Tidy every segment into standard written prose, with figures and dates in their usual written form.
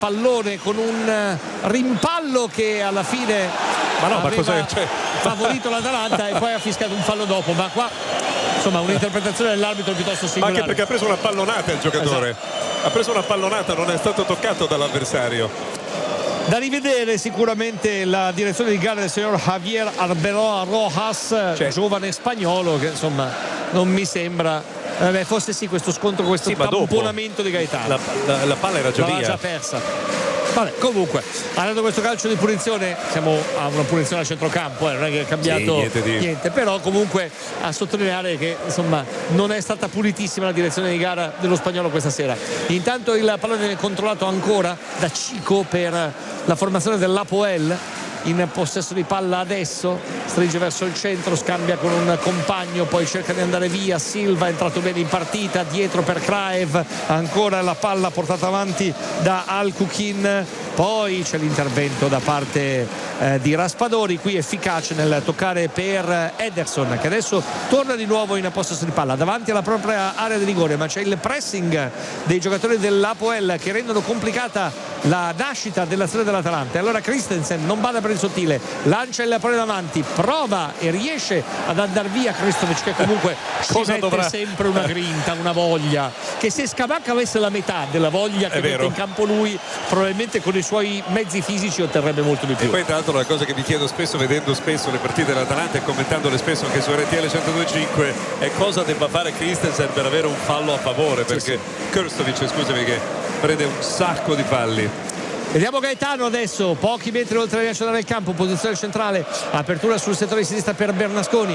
pallone con un rimpallo che alla fine aveva favorito l'Atalanta e poi ha fischiato un fallo dopo, ma qua insomma un'interpretazione dell'arbitro piuttosto singolare. Anche perché ha preso una pallonata il giocatore, esatto. Ha preso una pallonata, non è stato toccato dall'avversario. Da rivedere sicuramente la direzione di gara del signor Javier Arbeloa Rojas, giovane spagnolo che insomma non mi sembra. Forse sì, questo scontro, questo tamponamento di Gaetano. La palla era già via. Già persa. Vabbè, comunque, ha dato questo calcio di punizione, siamo a una punizione a centrocampo, non è che è cambiato niente, però comunque a sottolineare che insomma non è stata pulitissima la direzione di gara dello spagnolo questa sera. Intanto il pallone viene controllato ancora da Chico per la formazione dell'Apoel, in possesso di palla adesso, stringe verso il centro, scambia con un compagno, poi cerca di andare via. Silva è entrato bene in partita, dietro per Kraev, ancora la palla portata avanti da Al-Kukin, poi c'è l'intervento da parte di Raspadori, qui efficace nel toccare per Ederson, che adesso torna di nuovo in possesso di palla davanti alla propria area di rigore, ma c'è il pressing dei giocatori dell'Apoel che rendono complicata la nascita dell'azione dell'Atalanta. Allora Christensen non bada per il sottile, lancia il pallone davanti, prova e riesce ad andare via Kristovic, che comunque ci mette sempre una grinta, una voglia, che se Scamacca avesse la metà della voglia che mette in campo lui, probabilmente con i suoi mezzi fisici otterrebbe molto di più. E poi tra l'altro la cosa che vi chiedo spesso, vedendo spesso le partite dell'Atalanta e commentandole spesso anche su RTL 102.5, è cosa debba fare Christensen per avere un fallo a favore, perché Kristovic, scusami, che prende un sacco di falli. Vediamo Gaetano adesso, pochi metri oltre la linea del campo, posizione centrale, apertura sul settore di sinistra per Bernasconi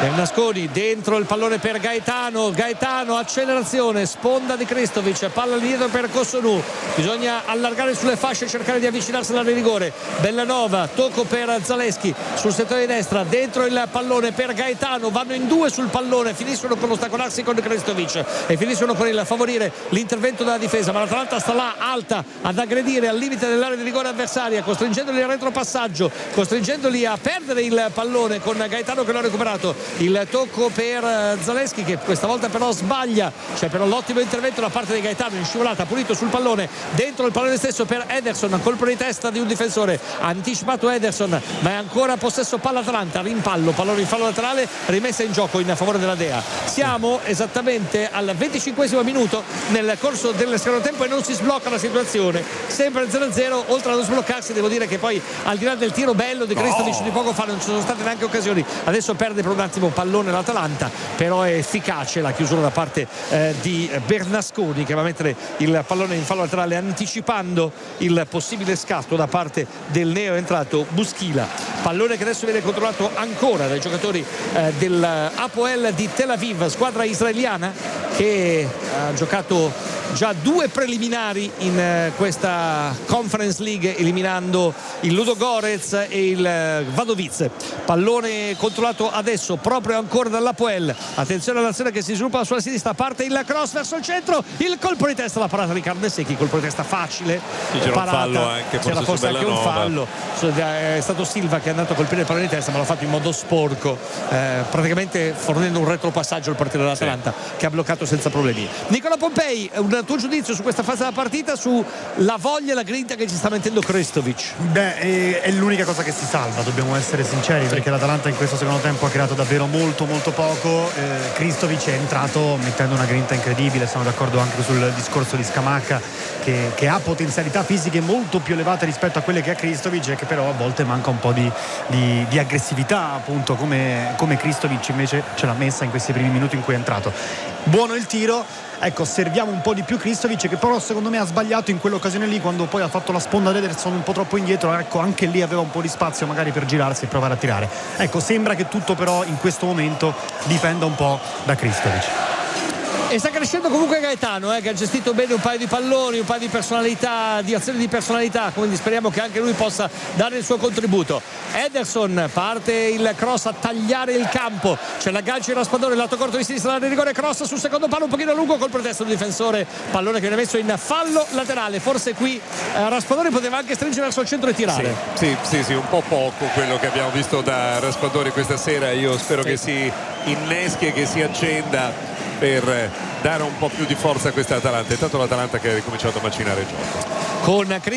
dentro il pallone per Gaetano, accelerazione, sponda di Kristovic, palla dietro per Cossonù, bisogna allargare sulle fasce e cercare di avvicinarsi all'area di rigore. Bellanova, tocco per Zaleschi sul settore di destra, dentro il pallone per Gaetano, vanno in due sul pallone, finiscono con l'ostacolarsi con Kristovic e finiscono con il favorire l'intervento della difesa, ma l'Atalanta sta là alta ad aggredire al limite dell'area di rigore avversaria, costringendoli al retropassaggio, costringendoli a perdere il pallone, con Gaetano che l'ha recuperato. Il tocco per Zaleschi, che questa volta però sbaglia, c'è però l'ottimo intervento da parte di Gaetano in scivolata, pulito sul pallone, dentro il pallone stesso per Ederson, colpo di testa di un difensore, anticipato Ederson, ma è ancora possesso palla Atalanta, rimpallo, pallone in fallo laterale, rimessa in gioco in favore della Dea. Siamo esattamente al 25esimo minuto nel corso del secondo tempo e non si sblocca la situazione, sempre 0-0. Oltre a non sbloccarsi, devo dire che poi al di là del tiro bello di Kristovic di poco fa non ci sono state neanche occasioni. Adesso perde per un attimo pallone l'Atalanta, però è efficace la chiusura da parte di Bernasconi, che va a mettere il pallone in fallo laterale anticipando il possibile scatto da parte del neo entrato Buschila. Pallone che adesso viene controllato ancora dai giocatori dell'Apoel di Tel Aviv, squadra israeliana che ha giocato già due preliminari in questa Conference League, eliminando il Ludogorets e il Wadowice. Pallone controllato adesso proprio ancora dall'Apoel, attenzione all'azione che si sviluppa sulla sinistra, parte il cross verso il centro, il colpo di testa, la parata di Carnesecchi, colpo di testa facile, c'era un fallo anche, c'era forse anche un fallo, è stato Silva che è andato a colpire il pallone di testa, ma l'ha fatto in modo sporco, praticamente fornendo un retropassaggio al portiere dell'Atalanta, che ha bloccato senza problemi. Nicola Pompei, un tuo giudizio su questa fase della partita, su la voglia e la grinta che ci sta mettendo Kristovic? È l'unica cosa che si salva, dobbiamo essere sinceri, perché l'Atalanta in questo secondo tempo ha creato davvero molto poco. Kristovic è entrato mettendo una grinta incredibile, siamo d'accordo anche sul discorso di Scamacca che ha potenzialità fisiche molto più elevate rispetto a quelle che ha Kristovic, e che però a volte manca un po' di aggressività, appunto, come Kristovic invece ce l'ha messa in questi primi minuti in cui è entrato. Buono il tiro, ecco, serviamo un po' di più Kristovic, che però secondo me ha sbagliato in quell'occasione lì, quando poi ha fatto la sponda ad Ederson un po' troppo indietro. Ecco, anche lì aveva un po' di spazio magari per girarsi e provare a tirare. Ecco, sembra che tutto però in questo momento dipenda un po' da Kristovic. E sta crescendo comunque Gaetano, che ha gestito bene un paio di palloni, un paio di personalità, di azioni di personalità, quindi speriamo che anche lui possa dare il suo contributo. Ederson, parte il cross a tagliare il campo, c'è l'aggancio in Raspadori, lato corto di sinistra, l'area di rigore, cross sul secondo palo un pochino lungo, col pretesto del difensore, pallone che viene messo in fallo laterale. Forse qui Raspadori poteva anche stringere verso il centro e tirare. Sì, un po' poco quello che abbiamo visto da Raspadori questa sera. Io spero che si inneschi e che si accenda per dare un po' più di forza a questa Atalanta. Intanto l'Atalanta che ha ricominciato a macinare il gioco. Con